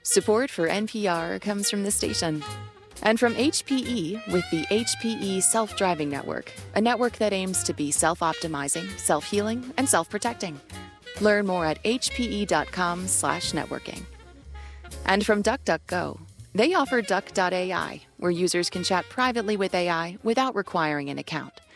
Support for NPR comes from the station. And from HPE with the HPE Self-Driving Network, a network that aims to be self-optimizing, self-healing, and self-protecting. Learn more at hpe.com/networking. And from DuckDuckGo, they offer Duck.ai, where users can chat privately with AI without requiring an account.